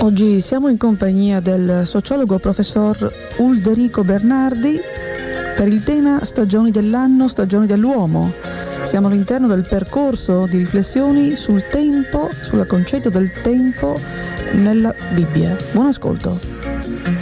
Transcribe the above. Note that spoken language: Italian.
Oggi siamo in compagnia del sociologo professor Ulderico Bernardi per il tema Stagioni dell'anno, stagioni dell'uomo. Siamo all'interno del percorso di riflessioni sul tempo, sul concetto del tempo nella Bibbia. Buon ascolto.